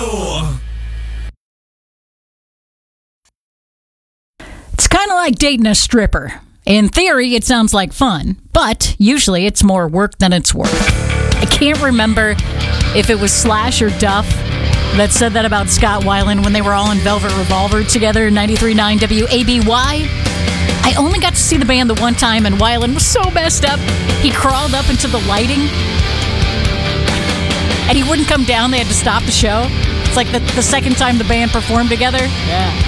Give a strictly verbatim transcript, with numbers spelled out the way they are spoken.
It's kind of like dating a stripper. In theory, it sounds like fun, but usually it's more work than it's worth. I can't remember if it was Slash or Duff that said that about Scott Weiland when they were all in Velvet Revolver together in ninety-three point nine W A B Y. I only got to see the band the one time, and Weiland was so messed up, he crawled up into the lighting, and he wouldn't come down. They had to stop the show. It's like the, the second time the band performed together. Yeah.